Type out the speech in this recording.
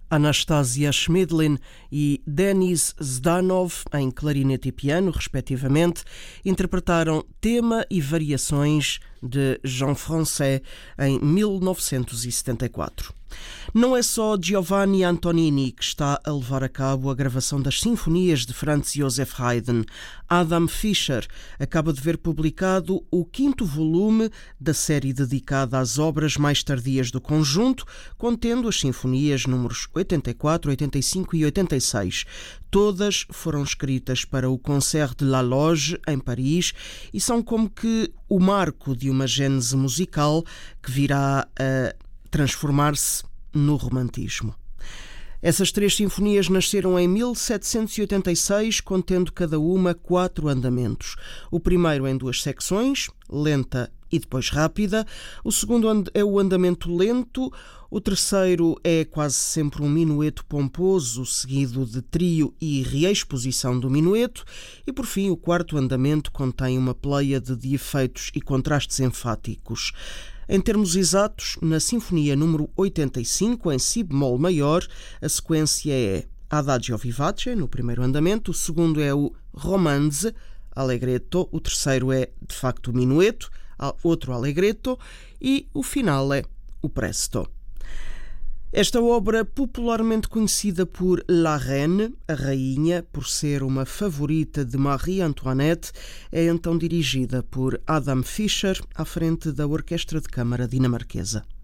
Anastasia Schmidlin e Denis Zdanov, em clarinete e piano, respectivamente, interpretaram Tema e Variações de Jean Français em 1974. Não é só Giovanni Antonini que está a levar a cabo a gravação das sinfonias de Franz Joseph Haydn. Adam Fischer acaba de ver publicado o 5º volume da série dedicada às obras mais tardias do conjunto, contendo as sinfonias números 84, 85 e 86. Todas foram escritas para o Concert de la Loge, em Paris, e são como que o marco de uma gênese musical que virá a transformar-se no romantismo. Essas 3 sinfonias nasceram em 1786, contendo cada uma 4 andamentos. O primeiro em 2 secções, lenta e depois rápida. O segundo é o andamento lento. O terceiro é quase sempre um minueto pomposo, seguido de trio e reexposição do minueto. E, por fim, o 4º andamento contém uma pleiade de efeitos e contrastes enfáticos. Em termos exatos, na Sinfonia número 85, em si bemol maior, a sequência é Adagio vivace, no primeiro andamento, o segundo é o Romanze, allegretto, o terceiro é, de facto, o minueto, outro allegretto, e o final é o presto. Esta obra, popularmente conhecida por La Reine, a Rainha, por ser uma favorita de Marie Antoinette, é então dirigida por Adam Fischer, à frente da Orquestra de Câmara dinamarquesa.